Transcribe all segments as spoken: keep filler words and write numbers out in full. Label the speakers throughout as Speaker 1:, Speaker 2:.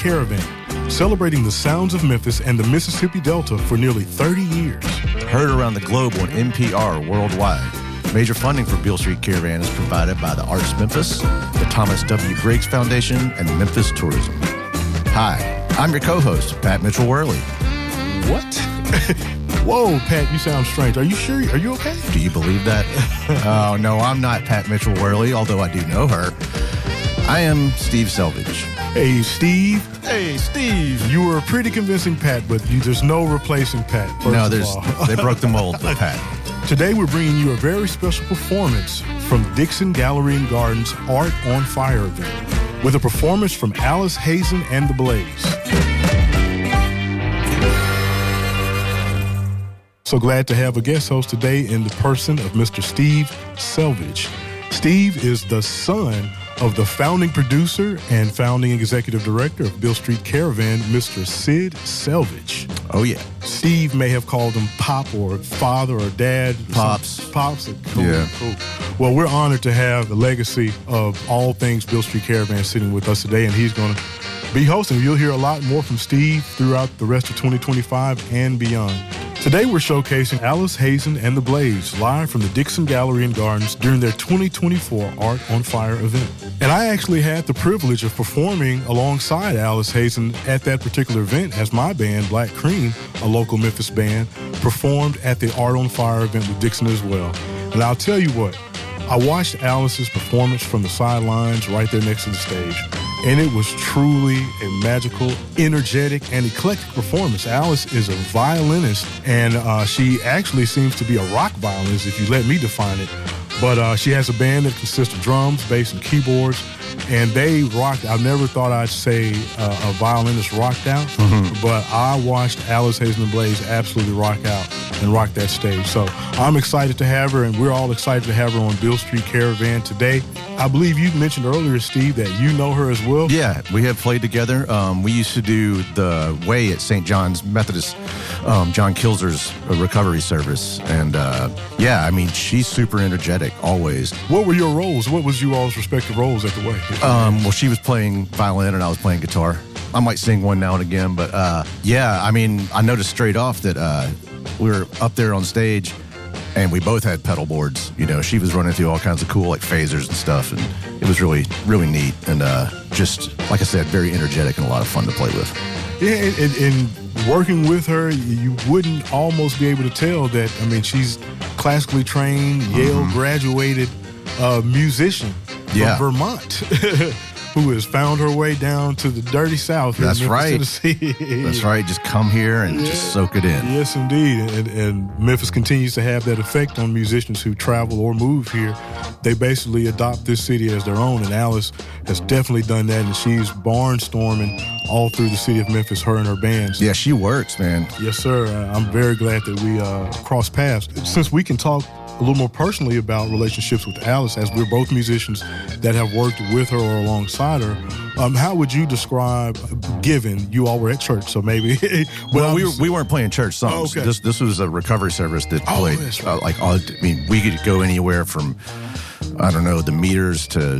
Speaker 1: Caravan, celebrating the sounds of Memphis and the Mississippi Delta for nearly thirty years.
Speaker 2: Heard around the globe on N P R worldwide. Major funding for Beale Street Caravan is provided by the Arts Memphis, the Thomas W. Griggs Foundation, and Memphis Tourism. Hi, I'm your co-host, Pat Mitchell-Worley.
Speaker 1: What? Whoa, Pat, you sound strange. Are you sure? Are you okay?
Speaker 2: Do you believe that? Oh, no, I'm not Pat Mitchell-Worley, although I do know her. I am Steve Selvage.
Speaker 1: Hey, Steve.
Speaker 2: Hey, Steve.
Speaker 1: You were a pretty convincing Pat, but you, there's no replacing Pat.
Speaker 2: No, there's. They broke the mold with Pat.
Speaker 1: Today, we're bringing you a very special performance from Dixon Gallery and Gardens Art on Fire event with a performance from Alice Hazen and the Blaze. So glad to have a guest host today in the person of Mister Steve Selvage. Steve is the son of the founding producer and founding executive director of Beale Street Caravan, Mister Sid Selvage.
Speaker 2: Oh, yeah.
Speaker 1: Steve may have called him Pop or father or dad.
Speaker 2: Pops.
Speaker 1: Pops. Cool,
Speaker 2: yeah.
Speaker 1: Cool. Well, we're honored to have the legacy of all things Beale Street Caravan sitting with us today, and he's going to be hosting. You'll hear a lot more from Steve throughout the rest of twenty twenty-five and beyond. Today, we're showcasing Alice Hazen and the Blaze live from the Dixon Gallery and Gardens during their twenty twenty-four Art on Fire event. And I actually had the privilege of performing alongside Alice Hazen at that particular event as my band, Black Cream, a local Memphis band, performed at the Art on Fire event with Dixon as well. And I'll tell you what, I watched Alice's performance from the sidelines right there next to the stage. And it was truly a magical, energetic, and eclectic performance. Alice is a violinist, and uh, she actually seems to be a rock violinist, if you let me define it. But uh, she has a band that consists of drums, bass, and keyboards, and they rocked. I never thought I'd say uh, a violinist rocked out, mm-hmm. but I watched Alice Hazen and Blaze absolutely rock out and rock that stage. So I'm excited to have her, and we're all excited to have her on Beale Street Caravan today. I believe you mentioned earlier, Steve, that you know her as well.
Speaker 2: Yeah, we have played together. Um, we used to do the Way at Saint John's Methodist, um, John Kilzer's recovery service. And uh, yeah, I mean, she's super energetic, always.
Speaker 1: What were your roles? What was you all's respective roles at the Way?
Speaker 2: Um, well, she was playing violin and I was playing guitar. I might sing one now and again, but uh, yeah, I mean, I noticed straight off that uh, we were up there on stage and we both had pedal boards. You know, she was running through all kinds of cool, like, phasers and stuff, and it was really, really neat. And uh, just, like I said, very energetic and a lot of fun to play with.
Speaker 1: Yeah, and, and, and working with her, you wouldn't almost be able to tell that, I mean, she's classically trained, mm-hmm. Yale graduated uh, musician from
Speaker 2: yeah.
Speaker 1: Vermont. Who has found her way down to the dirty South here
Speaker 2: That's
Speaker 1: in Memphis,
Speaker 2: right.
Speaker 1: Tennessee.
Speaker 2: That's right. Just come here and yeah. just soak it in.
Speaker 1: Yes, indeed. And, and Memphis continues to have that effect on musicians who travel or move here. They basically adopt this city as their own, and Alice has definitely done that, and she's barnstorming all through the city of Memphis, her and her bands.
Speaker 2: Yeah, she works, man.
Speaker 1: Yes, sir. I'm very glad that we uh, crossed paths. Since we can talk a little more personally about relationships with Alice, as we're both musicians that have worked with her or alongside her, um, how would you describe, given you all were at church, so maybe...
Speaker 2: well, we, were, we weren't playing church songs.
Speaker 1: Oh, okay.
Speaker 2: This this was a recovery service that
Speaker 1: oh,
Speaker 2: played,
Speaker 1: right.
Speaker 2: uh, like, all, I mean, we could go anywhere from, I don't know, the Meters to,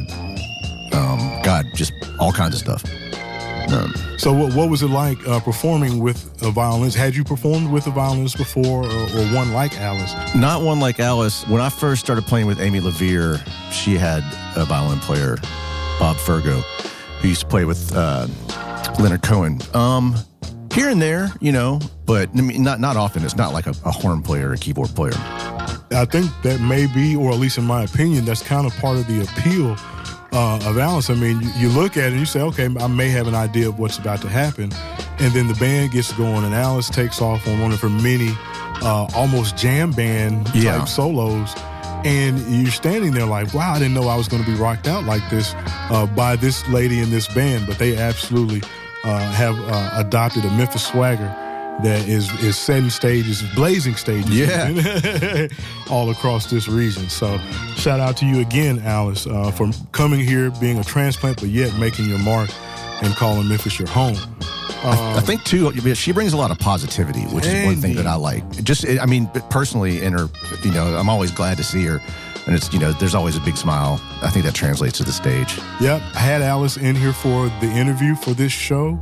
Speaker 2: um, God, just all kinds of stuff. Um,
Speaker 1: so what, what was it like uh, performing with a violinist? Had you performed with a violinist before, or, or one like Alice?
Speaker 2: Not one like Alice. When I first started playing with Amy LaVere, she had a violin player, Bob Fergo, who used to play with uh, Leonard Cohen. Um, here and there, you know, but I mean, not not often. It's not like a, a horn player or a keyboard player.
Speaker 1: I think that may be, or at least in my opinion, that's kind of part of the appeal Uh, of Alice. I mean, you, you look at it and you say, okay, I may have an idea of what's about to happen. And then the band gets going and Alice takes off on one of her many uh, almost jam band type
Speaker 2: yeah.
Speaker 1: solos. And you're standing there like, wow, I didn't know I was going to be rocked out like this uh, by this lady in this band. But they absolutely uh, have uh, adopted a Memphis swagger that is is setting stages, blazing stages,
Speaker 2: yeah.
Speaker 1: all across this region. So shout out to you again, Alice, uh, for coming here, being a transplant, but yet making your mark and calling Memphis your home.
Speaker 2: Um, I think, too, she brings a lot of positivity, which is one thing that I like. Just, I mean, personally, in her, you know, I'm always glad to see her. And it's, you know, there's always a big smile. I think that translates to the stage.
Speaker 1: Yep. I had Alice in here for the interview for this show.